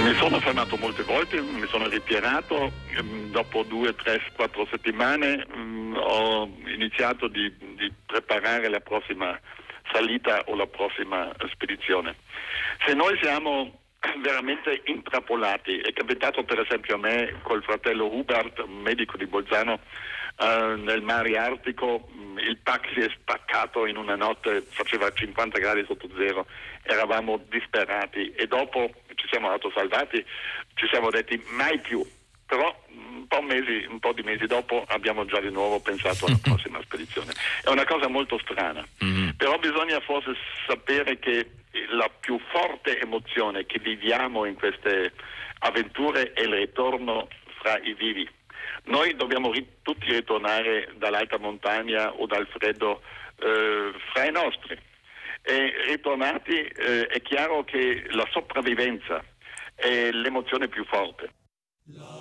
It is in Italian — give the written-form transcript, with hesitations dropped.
Mi sono fermato molte volte, mi sono ritirato, dopo 2, 3, 4 settimane ho iniziato di preparare la prossima salita o la prossima spedizione. Se noi siamo veramente intrappolati, è capitato per esempio a me col fratello Hubert, un medico di Bolzano, nel mare Artico, il pack si è spaccato in una notte, faceva 50 gradi sotto zero, eravamo disperati e dopo ci siamo autosalvati, ci siamo detti mai più, però un po' di mesi dopo abbiamo già di nuovo pensato alla prossima spedizione. È una cosa molto strana, però bisogna forse sapere che la più forte emozione che viviamo in queste avventure è il ritorno fra i vivi. Noi dobbiamo tutti ritornare dall'alta montagna o dal freddo fra i nostri. E ritornati è chiaro che la sopravvivenza è l'emozione più forte.